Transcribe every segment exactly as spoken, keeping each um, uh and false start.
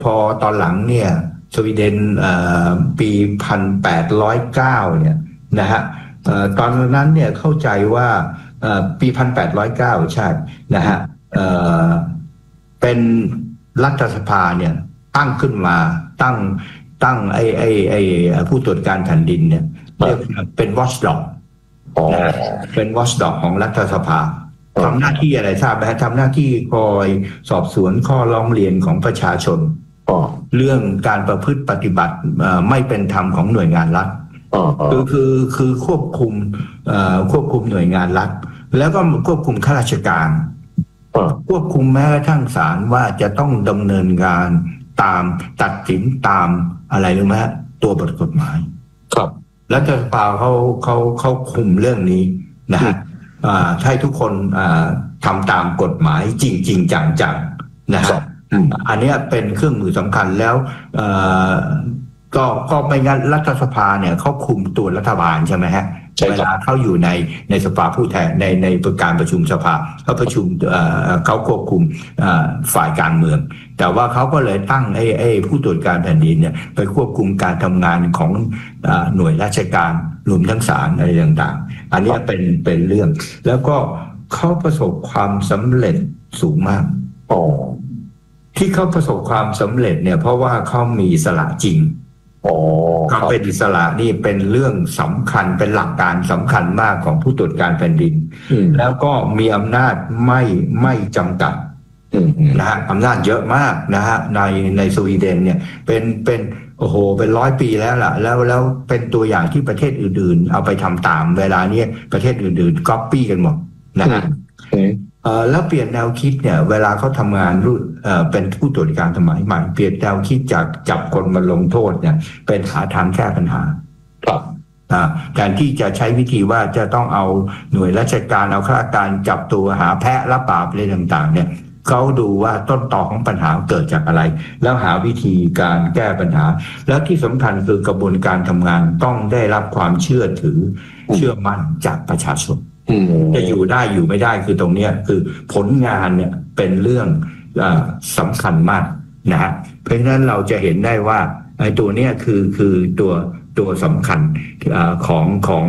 พอตอนหลังเนี่ยสวีเดนปีหนึ่งพันแปดร้อยเก้าเนี่ยนะฮะตอนนั้นเนี่ยเข้าใจว่าปีหนึ่งพันแปดร้อยเก้าใช่นะฮะเป็นรัฐสภาเนี่ยตั้งขึ้นมาตั้งตั้งไอ้ไอ้ไอ้ผู้ตรวจการแผ่นดินเนี่ยเรียกเป็น watchdog เป็น watchdog ของรัฐสภาทำหน้าที่อะไรทราบไหมทำหน้าที่คอยสอบสวนข้อร้องเรียนของประชาชนเรื่องการประพฤติปฏิบัติไม่เป็นธรรมของหน่วยงานรัฐคือคือคือควบคุมควบคุมหน่วยงานรัฐแล้วก็ควบคุมข้าราชการควบคุมแม้กระทั่งศาลว่าจะต้องดำเนินการตามตัดสินตามอะไรรู้ไหมตัวบทกฎหมายครับรัฐสภาเขาเขาเขาคุมเรื่องนี้นะฮะให้ทุกคนทำตามกฎหมายจริงจริงจังๆนะฮะอันนี้เป็นเครื่องมือสำคัญแล้วก็ก็ไม่งั้นรัฐสภาเนี่ยเขาคุมตัวรัฐบาลใช่ไหมฮะเวลาเขาอยู่ในในสภาผู้แทนในในการประชุมสภาเขาประชุมเขาควบคุมฝ่ายการเมืองแต่ว่าเขาก็เลยตั้งไอ้ไอ้ผู้ตรวจการแผ่นดินเนี่ยไปควบคุมการทำงานของหน่วยราชการรวมทั้งศาลอะไรต่างๆอันนี้เป็นเป็นเรื่องแล้วก็เขาประสบความสำเร็จสูงมากอ๋อที่เขาประสบความสำเร็จเนี่ยเพราะว่าเขามีอิสระจริงความเป็นอิสระนี่เป็นเรื่องสำคัญเป็นหลักการสำคัญมากของผู้ตรวจการแผ่นดินแล้วก็มีอำนาจไม่ไม่จำกัดนะฮะอำนาจเยอะมากนะฮะในในสวีเดนเนี่ยเป็นเป็นโอ้โหเป็นร้อยปีแล้วล่ะแล้วแล้วเป็นตัวอย่างที่ประเทศอื่นๆเอาไปทำตามเวลานี้ประเทศอื่นๆก๊อปปี้กันหมดนะฮะแล้วเปลี่ยนแนวคิดเนี่ยเวลาเขาทำงานรุ่นเป็นผู้ตรวจการสมัยใหม่เปลี่ยนแนวคิดจากจับคนมาลงโทษเนี่ยเป็นหาทางแก้ปัญหาครับแทนที่จะใช้วิธีว่าจะต้องเอาหน่วยราชการเอาข้าราชการจับตัวหาแพะรับบาปอะไรต่างๆเนี่ยเขาดูว่าต้นตอของปัญหาเกิดจากอะไรแล้วหาวิธีการแก้ปัญหาแล้วที่สำคัญคือกระบวนการทำงานต้องได้รับความเชื่อถือเชื่อมั่นจากประชาชนจะอยู่ได้อยู่ไม่ได้คือตรงนี้คือผลงานเนี่ยเป็นเรื่องสำคัญมากนะฮะเพราะฉะนั้นเราจะเห็นได้ว่าไอ้ตัวเนี้ยคือคือตัวตัวสำคัญของของ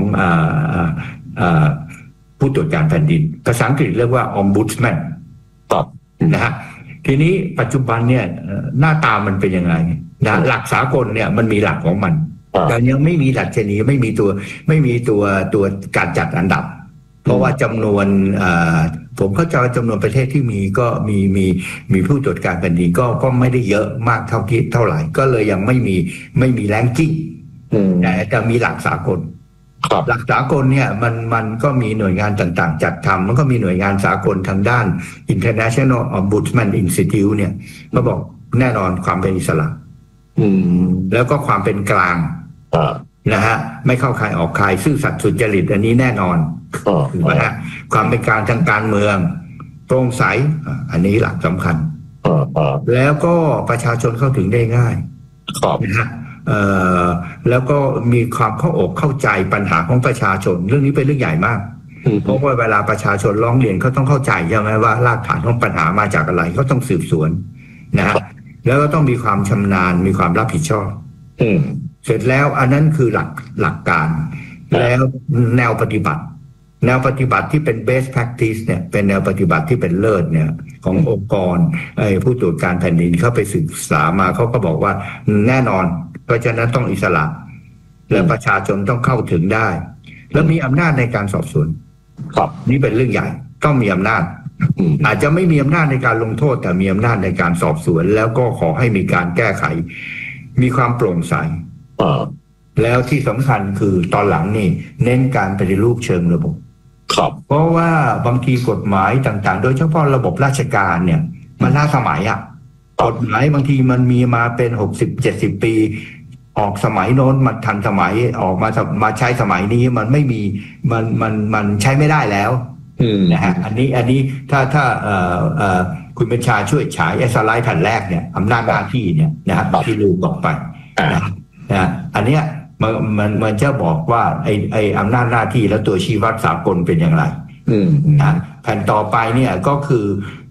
ผู้ตรวจการแผ่นดินภาษาอังกฤษเรียกว่า ombudsman ตอบนะฮะทีนี้ปัจจุบันเนี่ยหน้าตามันเป็นยังไงนะหลักสากลเนี่ยมันมีหลักของมันแต่ยังไม่มีดัชนีไม่มีตัวไม่มีตัวตัวการจัดอันดับเพราะว่าจำนวนผมเข้าใจจำนวนประเทศที่มีก็มีมีมีผู้ตรวจการแผ่นดินก็ก็ไม่ได้เยอะมากเท่าที่เท่าไหร่ก็เลยยังไม่มีไม่มีแรงกิ้งแต่จะมีหลักสากลหลักสากลเนี่ยมันมันก็มีหน่วยงานต่างๆจัดทำมันก็มีหน่วยงานสากลทางด้าน International Ombudsman Institute เนี่ยก็บอกแน่นอนความเป็นอิสระแล้วก็ความเป็นกลางนะฮะไม่เข้าใครออกใครซื่อสัตย์สุจริตอันนี้แน่นอนนะฮะความเป็นกลางทางการเมืองโปร่งใสอันนี้หลักสำคัญแล้วก็ประชาชนเข้าถึงได้ง่ายนะฮะแล้วก็มีความเข้าอกเข้าใจปัญหาของประชาชนเรื่องนี้เป็นเรื่องใหญ่มากเพราะว่าเวลาประชาชนร้องเรียนเขาต้องเข้าใจใช่ไหมว่ารากฐานของปัญหามาจากอะไรเขาต้องสืบสวนนะฮะแล้วก็ต้องมีความชำนาญมีความรับผิดชอบเสร็จแล้วอันนั้นคือหลักหลักการแล้วแนวปฏิบัติแนวปฏิบัติที่เป็น best practice เนี่ยเป็นแนวปฏิบัติที่เป็นเลิศเนี่ยขององค์กรไอ้ผู้ตรวจการแผ่นดินเขาไปศึกษามาเขาก็บอกว่าแน่นอนเพราะฉะนั้นต้องอิสระและประชาชนต้องเข้าถึงได้แล้วมีอำนาจในการสอบสวนครับนี่เป็นเรื่องใหญ่ต้องมีอำนาจอาจจะไม่มีอำนาจในการลงโทษแต่มีอำนาจในการสอบสวนแล้วก็ขอให้มีการแก้ไขมีความโปร่งใสแล้วที่สำคัญคือตอนหลังนี่เน้นการปฏิรูปเชิงระบบครับเพราะว่าบางทีกฎหมายต่างๆโดยเฉพาะระบบราชการเนี่ยมันล้าสมัยอ่ะกฎหมายบางทีมันมีมาเป็นหกสิบเจ็ดสิบปีออกสมัยโน้นมาทันสมัยออกมามาใช้สมัยนี้มันไม่มีมันมันมันใช้ไม่ได้แล้วนะฮะอันนี้อันนี้ถ้าถ้าเอ่อเอ่อคุณบัญชาช่วยฉายสไลด์แผ่นแรกเนี่ยอำนาจหน้าที่เนี่ยนะฮะที่ลืมบอกไปนะนะอันเนี้ยมันมันมันจะบอกว่าไอ้ไอ้อำนาจหน้าที่แล้วตัวชี้วัดสากลเป็นอย่างไรนะแผ่นต่อไปเนี่ยก็คือ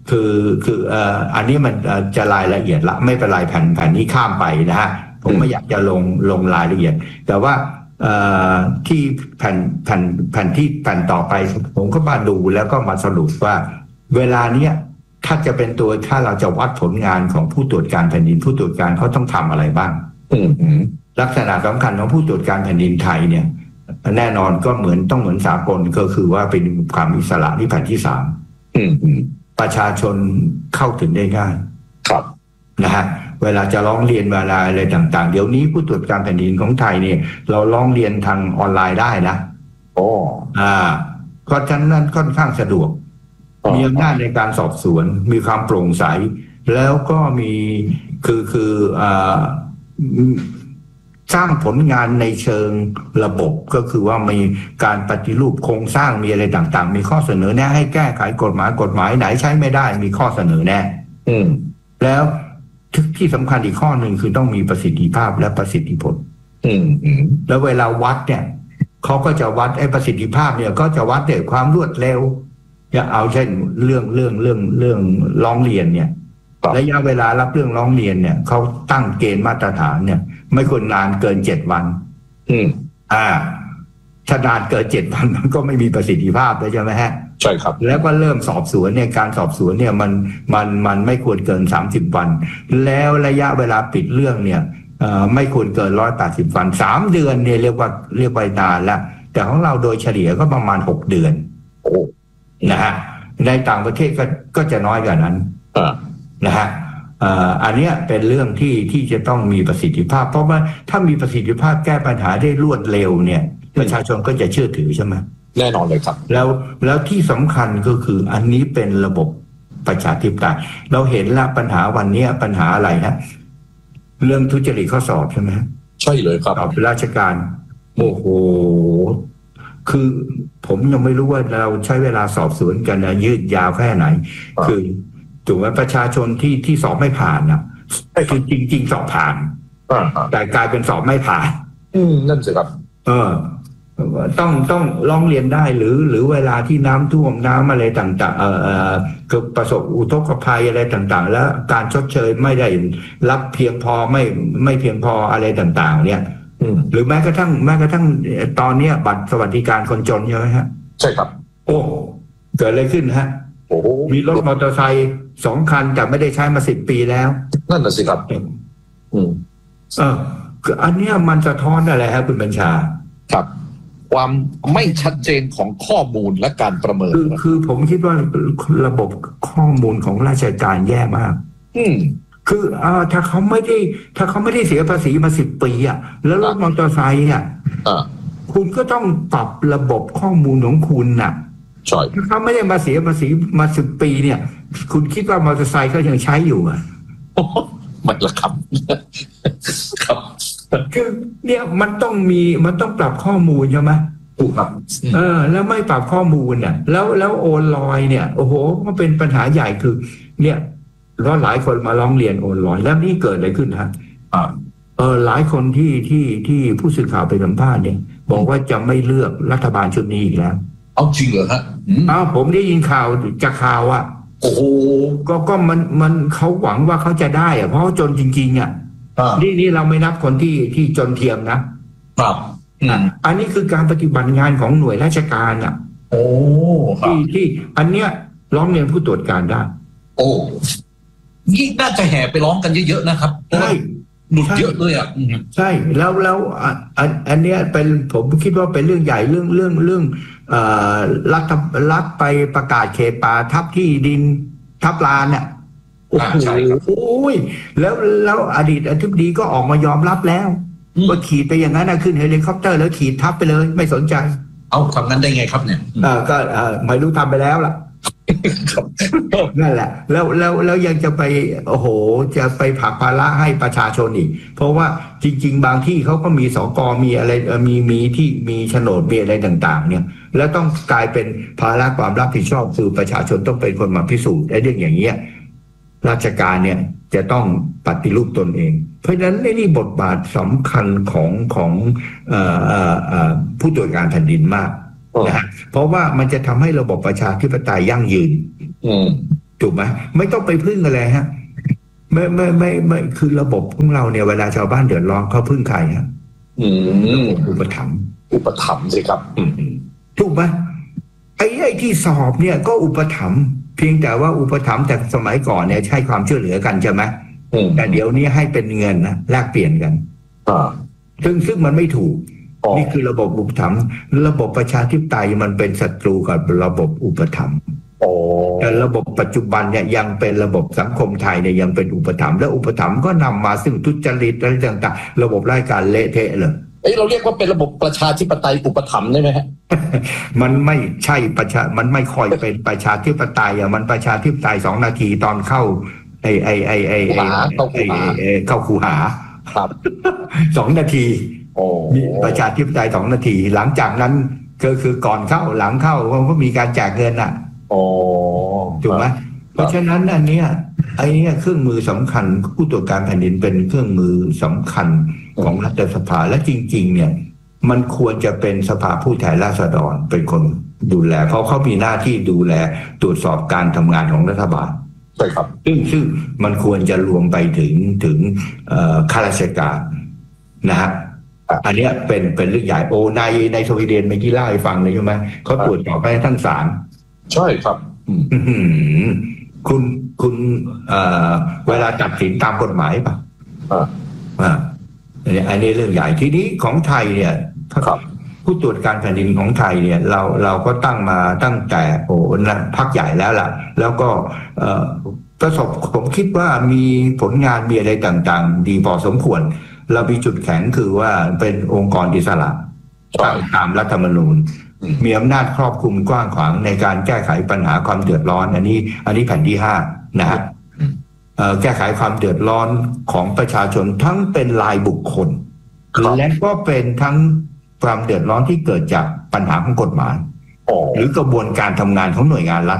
คือคือเอ่ออันนี้มันจะรายละเอียดละไม่เป็นไรแผ่นแผ่นนี้ข้ามไปนะฮะผมไม่อยากจะลงลงรายละเอียดแต่ว่าเอ่อที่แผ่นแผ่นแผ่นที่แผ่นต่อไปผมก็มาดูแล้วก็มาสรุปว่าเวลาเนี้ยถ้าจะเป็นตัวถ้าเราจะวัดผลงานของผู้ตรวจการแผ่นดินผู้ตรวจการเขาต้องทำอะไรบ้างลักษณะสำคัญของผู้ตรวจการแผ่นดินไทยเนี่ยแน่นอนก็เหมือนต้องเหมือนสากลก็คือว่าเป็นความอิสระที่แผ่นที่สามประชาชนเข้าถึงได้ง่ายครับนะฮะเวลาจะร้องเรียนเวลาอะไรต่างๆเดี๋ยวนี้ผู้ตรวจการแผ่นดินของไทยเนี่ยเราร้องเรียนทางออนไลน์ได้นะโอ้อ่าเพราะฉะนั้นค่อนข้างสะดวกมีอำนาจในการสอบสวนมีความโปร่งใสแล้วก็มีคือคืออ่าสร้างผลงานในเชิงระบบก็คือว่ามีการปฏิรูปโครงสร้างมีอะไรต่างๆมีข้อเสนอแนะให้แก้ไขกฎหมายกฎหมายไหนใช้ไม่ได้มีข้อเสนอแนะอืมแล้วที่สำคัญอีกข้อหนึ่งคือต้องมีประสิทธิภาพและประสิทธิผลอืมแล้วเวลาวัดเนี่ยเขาก็จะวัดไอ้ประสิทธิภาพเนี่ยก็จะวัดด้วยความรวดเร็วอย่าเอาเช่นเรื่องเรื่องเรื่องเรื่องร้องเรียนเนี่ยระยะเวลารับเรื่องร้องเรียนเนี่ยเขาตั้งเกณฑ์มาตรฐานเนี่ยไม่ควรนานเกินเจ็ดวันอืมอ่าถ้านานเกินเจ็ดวันมันก็ไม่มีประสิทธิภาพเลยใช่ไหมฮะใช่ครับแล้วก็เริ่มสอบสวนเนี่ยการสอบสวนเนี่ยมันมันมันไม่ควรเกินสามสิบวันแล้วระยะเวลาปิดเรื่องเนี่ยเอ่อไม่ควรเกินร้อยแปดสิบวันสามเดือนเนี่ยเรียกว่าเรียกว่านานแล้วแต่ของเราโดยเฉลี่ยก็ประมาณหกเดือนโอ้นะฮะในต่างประเทศก็ก็จะน้อยกว่านั้นอ่านะฮะอันนี้เป็นเรื่องที่ที่จะต้องมีประสิทธิภาพเพราะว่าถ้ามีประสิทธิภาพแก้ปัญหาได้รวดเร็วเนี่ยประชาชนก็จะเชื่อถือใช่ไหมแน่นอนเลยครับแล้วแล้วที่สำคัญก็คืออันนี้เป็นระบบประชาธิปไตยเราเห็นละปัญหาวันนี้ปัญหาอะไรฮะเรื่องทุจริตข้อสอบใช่ไหมใช่เลยครับสอบราชการโอ้โหคือผมยังไม่รู้ว่าเราใช้เวลาสอบสวนกันนะยืดยาวแค่ไหนคือถูกไหมประชาชนที่ที่สอบไม่ผ่านนะคือจริงๆสอบผ่านแต่กลายเป็นสอบไม่ผ่านอืมนั่นสิครับเออต้องต้องร้องเรียนได้หรือหรือเวลาที่น้ำท่วมน้ำอะไรต่างๆเอ่อคือประสบอุทกภัยอะไรต่างๆแล้วการชดเชยไม่ได้รับเพียงพอไม่ไม่เพียงพออะไรต่างๆเนี่ยหรือแม้กระทั่งแม้กระทั่งตอนนี้บัตรสวัสดิการคนจนใช่ไหมฮะใช่ครับโอ้เกิดอะไรขึ้นฮะมีรถมอเตอร์ไซค์สองคันแต่ไม่ได้ใช้มาสิบปีแล้วนั่นน่ะสิครับอืมเอออันนี้มันสะท้อนอะไรครับคุณบัญชาครับความไม่ชัดเจนของข้อมูลและการประเมินคือคือผมคิดว่าระบบข้อมูลของราชการแย่มากอืมคืออ่าถ้าเขาไม่ได้ถ้าเขาไม่ได้เสียภาษีมาสิบปีอ่ะแล้วรถมอเตอร์ไซค์อ่ะคุณก็ต้องปรับระบบข้อมูลของคุณน่ะถ้าเขาไม่ได้มาเสียภาษีมาสิบปีเนี่ยคุณคิดว่ามอเตอร์ไซค์เขายังใช้อยู่อ่ะมันละครับครับคือเนี่ยมันต้องมีมันต้องปรับข้อมูลใช่ไหมถูกครับเออแล้วไม่ปรับข้อมูลเนี่ยแล้วแล้วโอนลอยเนี่ยโอ้โหมันเป็นปัญหาใหญ่คือเนี่ยเพราะหลายคนมาร้องเรียนโอนลอยแล้วนี่เกิดอะไรขึ้นฮะเออหลายคนที่ที่ที่ผู้สื่อข่าวไปสัมภาษณ์เนี่ยบอกว่าจะไม่เลือกรัฐบาลชุดนี้อีกแล้วเอาจริงเหรอฮะอ้าวผมได้ยินข่าวจากข่าวอ่ะโอ้โหก็ก็มันมันเขาหวังว่าเขาจะได้อะเพราะจนจริงๆอ่ะนี่นี่เราไม่นับคนที่ที่จนเทียมนะครับอันนี้คือการปฏิบัติงานของหน่วยราชการอ่ะโอ้ที่ที่อันเนี้ยร้องเรียนผู้ตรวจการได้โอ้นี่น่าจะแห่ไปร้องกันเยอะๆนะครับใช่หลุดเยอะเลยอ่ะใช่แล้วแล้วอันอันเนี้ยเป็นผมคิดว่าเป็นเรื่องใหญ่เรื่องเรื่องเรื่องเอ่อรัฐรัฐไปประกาศเขตป่าทับที่ดินทับลานเนี่ยโอ้โหแล้วแล้วอดีตอธิบดีก็ออกมายอมรับแล้วว่าขี่ไปอย่างนั้นนะขึ้นเฮลิคอปเตอร์แล้วขี่ทับไปเลยไม่สนใจเอาทำนั้นได้ไงครับเนี่ยอ่าก็อ่าไม่รู้ทำไปแล้วล่ะนั่นแหละแล้วแล้วแล้วยังจะไปโอ้โหจะไปผลักภาระให้ประชาชนอีกเพราะว่าจริงๆบางที่เขาก็มีสกมีอะไรมีมีที่มีโฉนดมีอะไรต่างๆเนี่ยแล้วต้องกลายเป็นภาระความรับผิดชอบคือประชาชนต้องเป็นคนมาพิสูจน์ไอ้เรื่องอย่างเงี้ยราชการเนี่ยจะต้องปฏิรูปตนเองเพราะฉะนั้นนี่บทบาทสำคัญของของเอ่อเอ่อเอ่อผู้ตรวจการแผ่นดินมากนะฮะเพราะว่ามันจะทำให้ระบบประชาธิปไตยยั่งยืนถูกไหมไม่ต้องไปพึ่งอะไรฮะไม่ไม่ไม่ไม่คือระบบของเราเนี่ยเวลาชาวบ้านเดือดร้อนเขาพึ่งใครฮะอืมอุปถัมภ์อุปถัมภ์สิครับถูกไหมไอ้ไอ้ที่สอบเนี่ยก็อุปถัมภ์เพียงแต่ว่าอุปถัมภ์จากสมัยก่อนเนี่ยใช้ความช่วยเหลือกันใช่ไหมแต่เดี๋ยวนี้ให้เป็นเงินนะแลกเปลี่ยนกันซึ่งซึ่งมันไม่ถูกนี่คือระบบอุปถัมภ์ระบบประชาธิปไตยมันเป็นศัตรูกับระบบอุปถัมภ์แต่ระบบปัจจุบันเนี่ยยังเป็นระบบสังคมไทยเนี่ยยังเป็นอุปถัมภ์และอุปถัมภ์ก็นำมาซึ่งทุจริตอะไรต่างๆระบบราชการเละเทะเลยเอ้ยเราเรียกว่าเป็นระบบประชาธิปไตยอุปถัมภ์ได้ไหมฮะมันไม่ใช่ประชามันไม่ค่อยเป็นประชาธิปไตยอ่ะมันประชาธิปไตยสองนาทีตอนเข้าไอไอไอไอไอเข้าคูหาเข้าคูหาครับสองนาทีมีประชาธิปไตยสองนาทีหลังจากนั้นก็คือก่อนเข้าหลังเข้าก็มีการแจกเงินอ่ะถูกไหมเพราะฉะนั้นอันเนี้ยไอ้เนี่ยเครื่องมือสำคัญผู้ตรวจการแผ่นดินเป็นเครื่องมือสำคัญของรัฐสภาและจริงๆเนี่ยมันควรจะเป็นสภาผู้แทนราษฎรเป็นคนดูแลเพราะเขามีหน้าที่ดูแลตรวจสอบการทำงานของรัฐบาลใช่ครับซึ่งซึ่งมันควรจะรวมไปถึงถึงข้าราชการนะฮะอันนี้เป็นเป็นเรื่องใหญ่โอในในสวีเดนเมื่อกี้เล่าให้ฟังเลยใช่ไหมเขาตรวจสอบไปทั้งศาลใช่ครับคุณคุณเอ่อเวลาตัดสินตามกฎหมายป่ะอ่าอันนี้เรื่องใหญ่ทีนี้ของไทยเนี่ยผู้ตรวจการแผ่นดินของไทยเนี่ยเราเราก็ตั้งมาตั้งแต่โอ้นะพักใหญ่แล้วล่ะแล้วก็ประสบผมคิดว่ามีผลงานมีอะไรต่างๆดีพอสมควรเรามีจุดแข็งคือว่าเป็นองค์กรอิสระตามรัฐธรรมนูญมีอำนาจครอบคลุมกว้างขวางในการแก้ไขปัญหาความเดือดร้อนอันนี้อันนี้แผ่นที่ห้านะฮะแก้ไขความเดือดร้อนของประชาชนทั้งเป็นรายบุคคลและก็เป็นทั้งความเดือดร้อนที่เกิดจากปัญหาของกฎหมายหรือกระบวนการทำงานของหน่วยงานรัฐ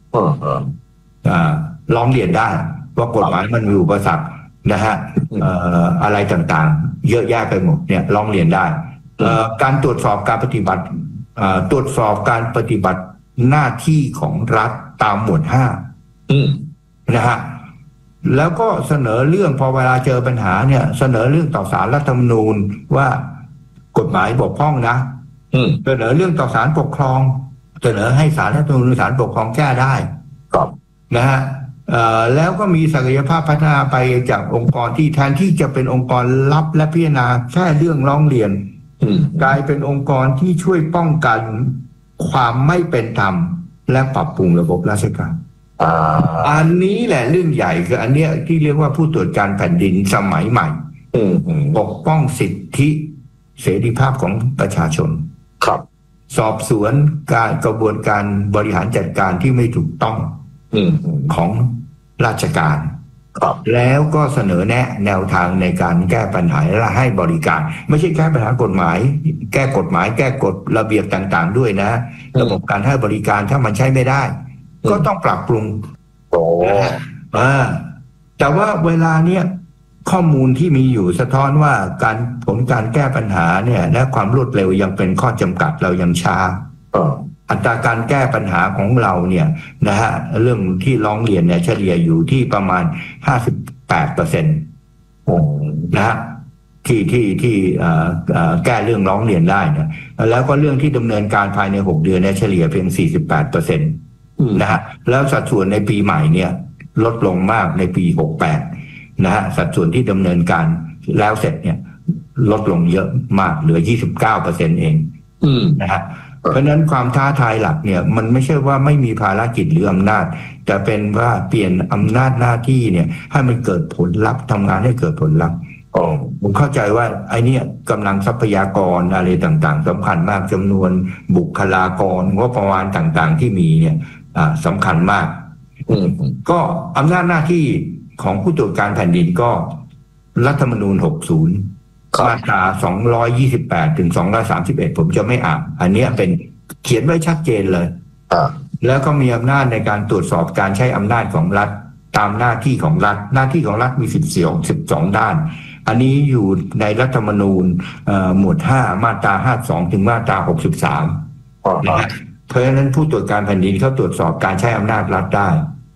ร้องเรียนได้ว่ากฎหมายมันมีอุปสรรคนะฮะอะไรต่างๆเยอะแยะไปหมดเนี่ยร้องเรียนได้การตรวจสอบการปฏิบัติตรวจสอบการปฏิบัติหน้าที่ของรัฐตามหมวดห้านะฮะแล้วก็เสนอเรื่องพอเวลาเจอปัญหาเนี่ยเสนอเรื่องต่อศาลรัฐธรรมนูญว่ากฎหมายบกพร่องนะเสนอเรื่องต่อศาลปกครองเสนอให้ศาลรัฐธรรมนูญศาลปกครองแก้ได้นะฮะแล้วก็มีศักยภาพพัฒนาไปจากองค์กรที่แทนที่จะเป็นองค์กรรับและพิจารณาแค่เรื่องร้องเรียนกลายเป็นองค์กรที่ช่วยป้องกันความไม่เป็นธรรมและปรับปรุงระบบราชการอันนี้แหละเรื่องใหญ่คืออันเนี้ยที่เรียกว่าผู้ตรวจการแผ่นดินสมัยใหม่ปกป้องสิทธิเสรีภาพของประชาชนครับสอบสวนการกระบวนการบริหารจัดการที่ไม่ถูกต้องของราชการแล้วก็เสนอแนะแนวทางในการแก้ปัญหาและให้บริการไม่ใช่แก้ปัญหากฎหมายแก้กฎหมายแก้กฎระเบียบต่างๆด้วยนะระบบการให้บริการถ้ามันใช้ไม่ได้ก็ต้องปรับปรุงโอ้อ่าแต่ว่าเวลาเนี้ยข้อมูลที่มีอยู่สะท้อนว่าการผลการแก้ปัญหาเนี่ยและความรวดเร็วยังเป็นข้อจำกัดเรายังช้าอัตราการแก้ปัญหาของเราเนี่ยนะฮะเรื่องที่ร้องเรียนเนี่ยเฉลี่ยอยู่ที่ประมาณ ห้าสิบแปดเปอร์เซ็นต์ นะฮะที่ที่ที่แก้เรื่องร้องเรียนได้นะแล้วก็เรื่องที่ดำเนินการภายในหกเดือนเนี่ยเฉลี่ยเพียง สี่สิบแปดเปอร์เซ็นต์ นะฮะแล้วสัดส่วนในปีใหม่เนี่ยลดลงมากในปีหกสิบแปดนะฮะสัดส่วนที่ดำเนินการแล้วเสร็จเนี่ยลดลงเยอะมากเหลือ ยี่สิบเก้าเปอร์เซ็นต์ เองนะฮะเพราะนั้นความท้าทายหลักเนี่ยมันไม่ใช่ว่าไม่มีภารกิจหรืออำนาจแต่เป็นว่าเปลี่ยนอำนาจหน้าที่เนี่ยให้มันเกิดผลลัพธ์ทำงานให้เกิดผลลัพธ์ผมเข้าใจว่าไอ้นี่กำลังทรัพยากรอะไรต่างๆสำคัญมากจำนวนบุคลากรงบประมาณต่างๆที่มีเนี่ยสำคัญมากก็อำนาจหน้าที่ของผู้ตรวจการแผ่นดินก็รัฐธรรมนูญหกสิบมาตราสองร้อยยี่สิบแปดถึงสองร้อยสามสิบเอ็ดผมจะไม่อ่านอันนี้เป็นเขียนไว้ชัดเจนเลยแล้วก็มีอำนาจในการตรวจสอบการใช้อำนาจของรัฐตามหน้าที่ของรัฐหน้าที่ของรัฐมีสิบสี่ สิบสองด้านอันนี้อยู่ในรัฐธรรมนูญหมวดห้ามาตราห้าสิบสองถึงมาตราหกสิบสามนะฮะเพราะฉะนั้นผู้ตรวจการแผ่นดินเขาตรวจสอบการใช้อำนาจรัฐได้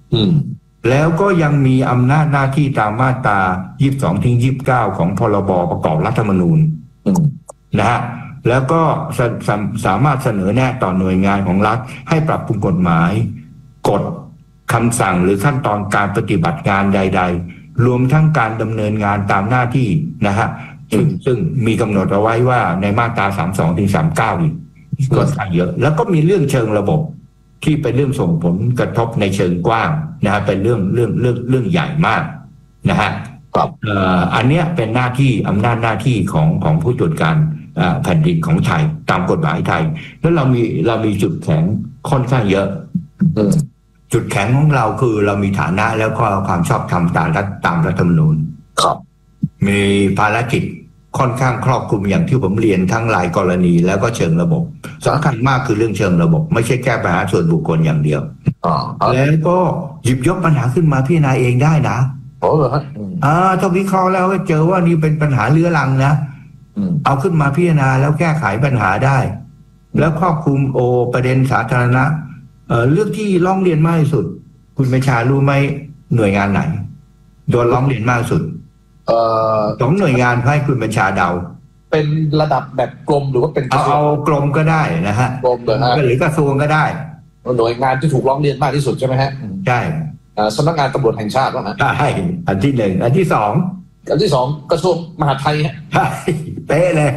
อืมแล้วก็ยังมีอำนาจหน้าที่ตามมาตรายี่สิบสองถึงยี่สิบเก้าของพรบประกอบรัฐธรรมนูญนะฮะแล้วก็สสสามารถเสนอแนะต่อหน่วยงานของรัฐให้ปรับปรุงกฎหมายกฎคำสั่งหรือขั้นตอนการปฏิบัติงานใดๆรวมทั้งการดำเนินงานตามหน้าที่นะฮะซึ่งซึ่งมีกำหนดเอาไว้ว่าในมาตราสามสิบสองถึงสามสิบเก้าอีกก็เยอะแล้วก็มีเรื่องเชิงระบบที่เป็นเรื่องส่งผลกระทบในเชิงกว้างนะฮะเป็นเรื่องเรื่องเรื่องเรื่องใหญ่มากนะฮะครับเอ่ออันเนี้ยเป็นหน้าที่อำนาจหน้าที่ของของผู้ตรวจการแผ่นดินของไทยตามกฎหมายไทยแล้วเรามีเรามีจุดแข็งค่อนข้างเยอะจุดแข็งของเราคือเรามีฐานะแล้วก็ความชอบธรรมตามรัฐตามรัฐธรรมนูญครับมีภารกิจค่อนข้างครอบคลุมอย่างที่ผมเรียนทั้งรายกรณีแล้วก็เชิงระบบสำคัญมากคือเรื่องเชิงระบบไม่ใช่แก้ปัญหาส่วนบุคคลอย่างเดียวแล้วก็หยิบยกปัญหาขึ้นมาพิจารณาเองได้นะโอ้เหรอฮะอ่าถ้าวิเคราะห์แล้วเจอว่านี่เป็นปัญหาเรื้อรังนะเอาขึ้นมาพิจารณาแล้วแก้ไขปัญหาได้แล้วครอบคลุมโอประเด็นสาธารณะเอ่อเรื่องที่ร้องเรียนมากที่สุดคุณประชารู้ไหมหน่วยงานไหนโดนร้องเรียนมากที่สุดเอ่อสองหน่วยงานให้คุณบัญชาเดาเป็นระดับแบบกรมหรือว่าเป็นเอาเอากรมก็ได้นะฮะกรมเลยฮะหรือกระทรวงก็ได้หน่วยงานที่ถูกร้องเรียนมากที่สุดใช่ไหมฮะใช่สำนักงานตำรวจแห่งชาติว่าฮะใช่อันที่หนึ่งอันที่สองอันที่สองกระทรวงมหาดไทยฮะใช่เป๊ะเลย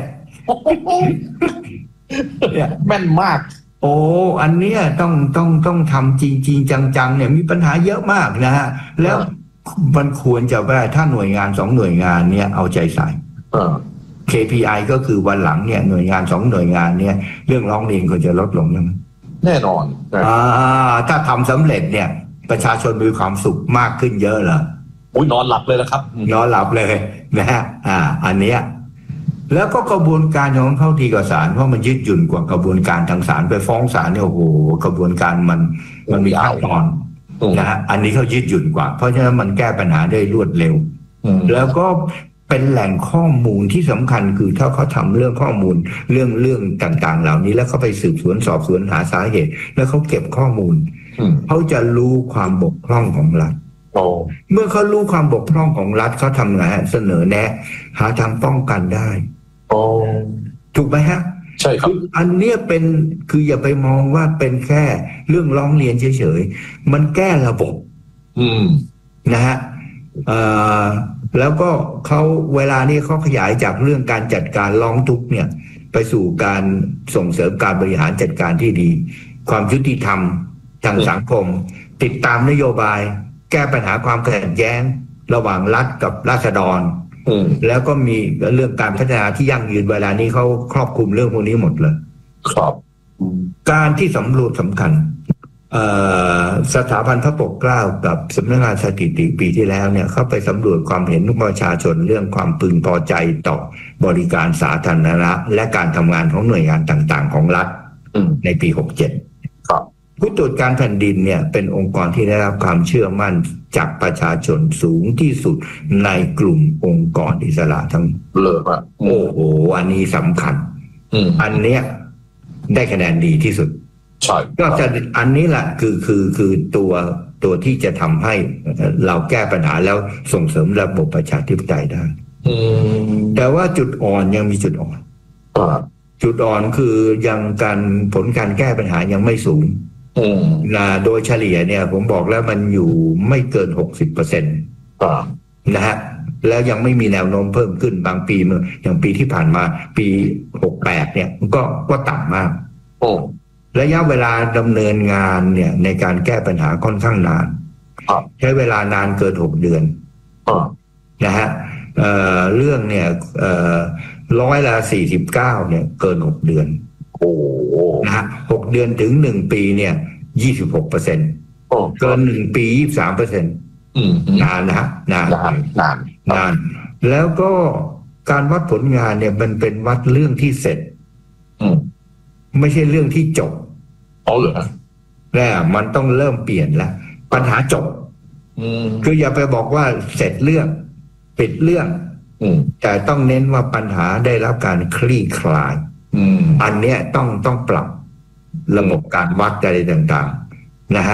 แม่นมากโอ้อันเนี้ยต้องต้องต้องทำจริงจริงจังๆเนี่ยมีปัญหาเยอะมากนะฮะแล้วมันควรจะว่าถ้าหน่วยงานสองหน่วยงานเนี่ยเอาใจใส่ เค พี ไอ ก็คือวันหลังเนี่ยหน่วยงานสองหน่วยงานเนี่ยเรื่องร้องเรียนควรจะลดลงนะแน่นอนอ่าถ้าทำสำเร็จเนี่ยประชาชนมีความสุขมากขึ้นเยอะเหรออุ้ยนอนหลับเลยละครับนอนหลับเลยนะฮะอ่าอันเนี้ยแล้วก็กระบวนการของเข้าทีกับศาลเพราะมันยืดหยุ่นกว่ากระบวนการทางศาลไปฟ้องศาลเนี่ยโอ้โหกระบวนการมันมันมีขั้นตอนนะฮะอันนี้เขายืดหยุ่นกว่าเพราะฉะนั้นมันแก้ปัญหาได้รวดเร็วแล้วก็เป็นแหล่งข้อมูลที่สำคัญคือถ้าเขาทำเรื่องข้อมูลเรื่องเรื่องต่างๆเหล่านี้แล้วเขาไปสืบสวนสอบสวนหาสาเหตุแล้วเขาเก็บข้อมูลเขาจะรู้ความบกพร่องของรัฐเมื่อเขารู้ความบกพร่องของรัฐเขาทำไงเสนอแนะหาทางป้องกันได้ถูกไหมฮะใช่ครับอันเนี้ยเป็นคืออย่าไปมองว่าเป็นแค่เรื่องร้องเรียนเฉยๆมันแก้ระบบนะฮะแล้วก็เขาเวลานี้เขาขยายจากเรื่องการจัดการร้องทุกข์เนี่ยไปสู่การส่งเสริมการบริหารจัดการที่ดีความยุติธรรมทางสังคมติดตามนโยบายแก้ปัญหาความขัดแย้งระหว่างรัฐกับราษฎรแล้วก็มีเรื่องการพัฒนาที่ยั่งยืนเวลานี้เขาครอบคลุมเรื่องพวกนี้หมดเลยครับการที่สำรวจสำคัญสถาบันพระปกเกล้ากับสำนักงานสถิติปีที่แล้วเนี่ยเข้าไปสำรวจความเห็นของประชาชนเรื่องความพึงพอใจต่อบริการสาธารณะและการทำงานของหน่วยงานต่างๆของรัฐในปีหกสิบเจ็ดครับผู้ตรวจการแผ่นดินเนี่ยเป็นองค์กรที่ได้รับความเชื่อมั่นจากประชาชนสูงที่สุดในกลุ่มองค์กรอิสระทั้งเลยอ่ะโอ้โหอันนี้สำคัญอันเนี้ยได้คะแนนดีที่สุดใช่ก็จะอันนี้แหละคือคือคือตัวตัวที่จะทำให้เราแก้ปัญหาแล้วส่งเสริมระบบประชาธิปไตยได้แต่ว่าจุดอ่อนยังมีจุดอ่อนจุดอ่อนคือยังการผลการแก้ปัญหายังไม่สูงนะโดยเฉลี่ยเนี่ยผมบอกแล้วมันอยู่ไม่เกินหกสิบเปอร์เซ็นต์นะฮะแล้วยังไม่มีแนวโน้มเพิ่มขึ้นบางปีเมื่ออย่างปีที่ผ่านมาปีหกสิบแปดเนี่ยก็ก็ต่ำมากระยะเวลาดำเนินงานเนี่ยในการแก้ปัญหาค่อนข้างนานใช้เวลานานเกินหกเดือนนะฮะ เอ่อเรื่องเนี่ยเอ่อร้อยละสี่สิบเก้าเนี่ยเกินหกเดือนโอ้นะฮะหกเดือนถึงหนึ่งปีเนี่ยยี่สิบหกเปอร์เซ็นต์เกินหนึ่งปียี่สิบสามเปอร์เซ็นต์นานนะฮะนานนานนานแล้วก็การวัดผลงานเนี่ยมันเป็นวัดเรื่องที่เสร็จไม่ใช่เรื่องที่จบอ๋อเหรอแล้วมันต้องเริ่มเปลี่ยนแล้วปัญหาจบคืออย่าไปบอกว่าเสร็จเรื่องปิดเรื่องแต่ต้องเน้นว่าปัญหาได้รับการคลี่คลายอันเนี้ยต้องต้องปรับระบบการวัดอะไรต่างๆนะฮะ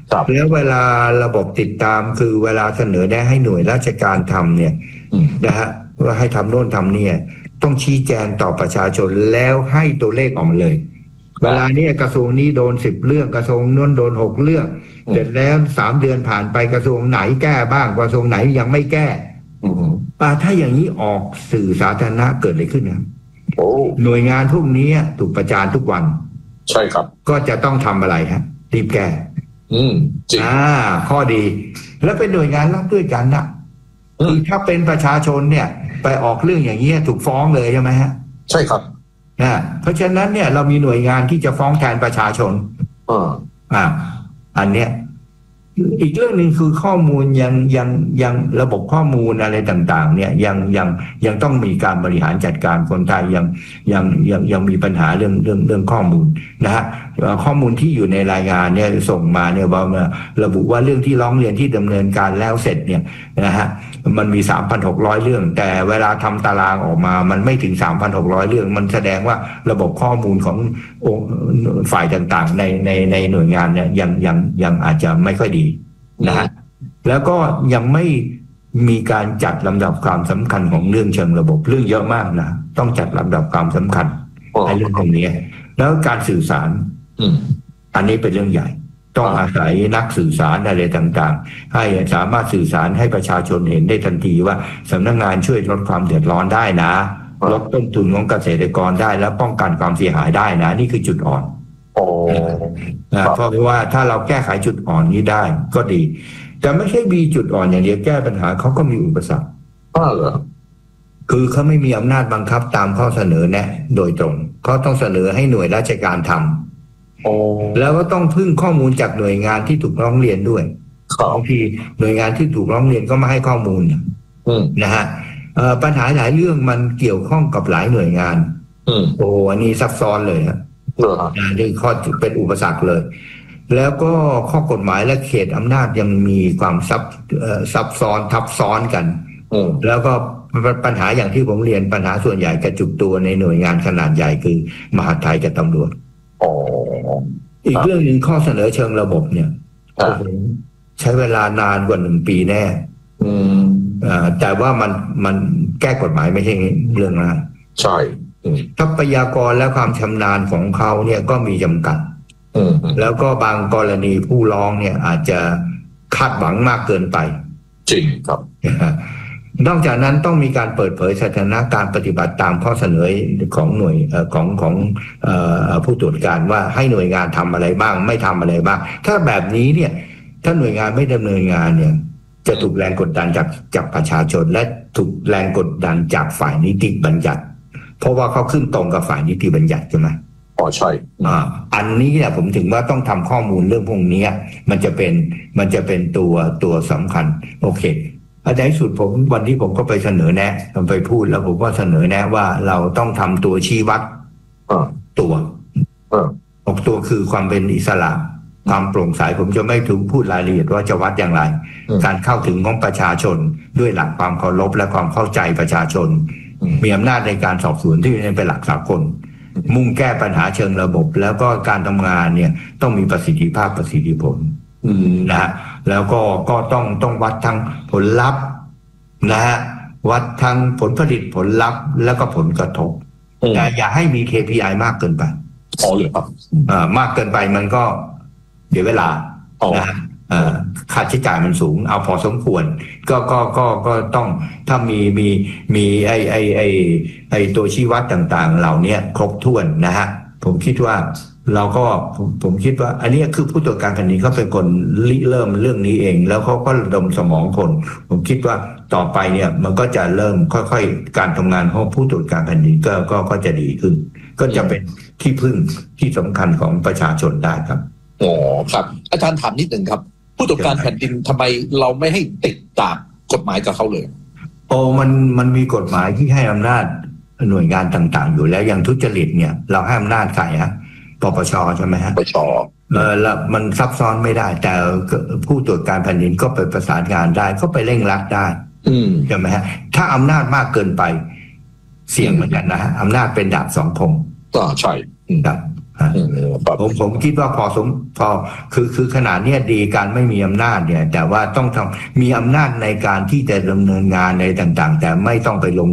แล้วเวลาระบบติดตามคือเวลาเสนอแนะให้หน่วยราชการทำเนี่ยนะฮะว่าให้ทำโน่นทำเนี่ยต้องชี้แจงต่อประชาชนแล้วให้ตัวเลขออกมาเลยเวลานี้กระทรวงนี้โดนสิบเรื่องกระทรวงโน้นโดนหกเรื่องเสร็จแล้วสามเดือนผ่านไปกระทรวงไหนแก้บ้างกระทรวงไหนยังไม่แก้ป่าถ้าอย่างนี้ออกสื่อสาธารณะเกิดอะไรขึ้นนะหน่วยงานพวกนี้ถูกประจานทุกวันใช่ครับก็จะต้องทำอะไรฮะรีบแก้อืมจริงอ่าข้อดีแล้วเป็นหน่วยงานรับด้วยกันนะคือถ้าเป็นประชาชนเนี่ยไปออกเรื่องอย่างนี้ถูกฟ้องเลยใช่ไหมฮะใช่ครับนะเพราะฉะนั้นเนี่ยเรามีหน่วยงานที่จะฟ้องแทนประชาชนอ่าอ่าอันเนี้ยอีกเรื่องหนึ่งคือข้อมูลยังยังยังระบบข้อมูลอะไรต่างๆเนี่ยยังยังยังต้องมีการบริหารจัดการคนไทยยังยังยังยังมีปัญหาเรื่องเรื่องเรื่องข้อมูลนะฮะข้อมูลที่อยู่ในรายงานเนี่ยส่งมาเนี่ยว่าระบุว่าเรื่องที่ร้องเรียนที่ดำเนินการแล้วเสร็จเนี่ยนะฮะมันมี สามพันหกร้อย เรื่องแต่เวลาทำตารางออกมามันไม่ถึง สามพันหกร้อย เรื่องมันแสดงว่าระบบข้อมูลของฝ่ายต่างๆในในในหน่วยงานเนี่ยยังยังยังอาจจะไม่ค่อยดีนะฮะแล้วก็ยังไม่มีการจัดลำดับความสำคัญของเรื่องเชิงระบบเรื่องเยอะมากนะต้องจัดลำดับความสำคัญในเรื่องตรงนี้แล้วการสื่อสารอันนี้เป็นเรื่องใหญ่ต้องอาศัยนักสื่อสารอะไรต่างๆให้สามารถสื่อสารให้ประชาชนเห็นได้ทันทีว่าสำนักงานช่วยลดความเดือดร้อนได้นะลดต้นทุนของเกษตรกรได้และป้องกันความเสียหายได้นะนี่คือจุดอ่อนโอ้เพราะว่าถ้าเราแก้ไขจุดอ่อนนี้ได้ก็ดีแต่ไม่ใช่มีจุดอ่อนอย่างเดียวแก้ปัญหาเขาก็มีอุปสรรคอ้าวเหรอคือเขาไม่มีอำนาจบังคับตามข้อเสนอแนะโดยตรงเขาต้องเสนอให้หน่วยราชการทำโอ้แล้วก็ต้องพึ่งข้อมูลจากหน่วยงานที่ถูกร้องเรียนด้วยบางทีหน่วยงานที่ถูกร้องเรียนก็ไม่ให้ข้อมูลนะฮะปัญหาหลายเรื่องมันเกี่ยวข้องกับหลายหน่วยงานโอ้อันนี้ซับซ้อนเลยฮะนี่ข้อเป็นอุปสรรคเลยแล้วก็ข้อกฎหมายและเขตอำนาจยังมีความซับซับซ้อนทับซ้อนกันแล้วก็ปัญหาอย่างที่ผมเรียนปัญหาส่วนใหญ่กระจุกตัวในหน่วยงานขนาดใหญ่คือมหาดไทยกับตำรวจอีกเรื่องหนึ่งข้อเสนอเชิงระบบเนี่ยใช้เวลานานกว่าหนึ่งปีแน่แต่ว่ามันมันแก้กฎหมายไม่ใช่เรื่องง่ายใช่ทรัพยากรและความชำนาญของเขาเนี่ยก็มีจำกัดแล้วก็บางกรณีผู้ร้องเนี่ยอาจจะคาดหวังมากเกินไปจริงครับนอกจากนั้นต้องมีการเปิดเผยสถานะการปฏิบัติตามข้อเสนอของหน่วยของของผู้ตรวจการว่าให้หน่วยงานทำอะไรบ้างไม่ทำอะไรบ้างถ้าแบบนี้เนี่ยถ้าหน่วยงานไม่ดำเนินงานเนี่ยจะถูกแรงกดดันจากจากประชาชนและถูกแรงกดดันจากฝ่ายนิติบัญญัติเพราะว่าเขาขึ้นตรงกับฝ่ายนิติบัญญัติใช่ไหมอ๋อใช่อ่าอันนี้เนี่ยผมถึงว่าต้องทำข้อมูลเรื่องพวกนี้มันจะเป็นมันจะเป็นตัวตัวสำคัญโอเคในที่สุดผมวันที่ผมก็ไปเสนอแนะไปพูดแล้วผมก็เสนอแนะว่าเราต้องทำตัวชี้วัดตัวออกตัวคือความเป็นอิสระความโปร่งใสผมจะไม่ถึงพูดรายละเอียดว่าจะวัดอย่างไรการเข้าถึงของประชาชนด้วยหลักความเคารพและความเข้าใจประชาชนมีอำนาจในการสอบสวนที่เป็นหลักสากลมุ่งแก้ปัญหาเชิงระบบแล้วก็การทำงานเนี่ยต้องมีประสิทธิภาพประสิทธิผลนะฮะแล้วก็ก็ต้องต้องวัดทั้งผลลัพธ์นะฮะวัดทั้งผลผลิตผลลัพธ์แล้วก็ผลกระทบแต่อย่าให้มี เค พี ไอ มากเกินไปอ๋อเหรอครับอ่ามากเกินไปมันก็เดี๋ยวเวลานะฮะค่าใช้จ่ายมันสูงเอาพอสมควรก็ก็ก็ก็ต้องถ้ามีมีมีไอไอไอไอตัวชี้วัดต่างๆเหล่านี้ครบถ้วนนะฮะผมคิดว่าเราก็ผมผมคิดว่าอันนี้คือผู้ตรวจการแผ่นดินเขาเป็นคนริเริ่มเรื่องนี้เองแล้วเขาก็ระดมสมองคนผมคิดว่าต่อไปเนี่ยมันก็จะเริ่มค่อยๆการทำงานของผู้ตรวจการแผ่นดินก็ก็ก็จะดีขึ้นก็จะเป็นที่พึ่งที่สำคัญของประชาชนได้ครับอ๋อครับอาจารย์ถามนิดหนึ่งครับผู้ตรวจการแผ่นดินทำไมเราไม่ให้ติดตามกฎหมายกับเขาเลยโอ้มันมันมีกฎหมายที่ให้อำนาจหน่วยงานต่างๆอยู่แล้วอย่างทุจริตเนี่ยเราให้อำนาจใครฮะปปชใช่ไหมฮะปปชเออแล้วมันซับซ้อนไม่ได้แต่ผู้ตรวจการแผ่นดินก็ไปประสานงานได้ก็ไปเร่งรัดได้ใช่ไหมฮะถ้าอำนาจมากเกินไปเสี่ยงเหมือนกันนะฮะอำนาจเป็นดาบสองคมก็ใช่ครับผมผมคิดว่าพอสมพอคือคือขนาดเนี้ยดีการไม่มีอำนาจเนี่ยแต่ว่าต้องทำมีอำนาจในการที่จะดำเนินงานในต่างๆแต่ไม่ต้องไปลง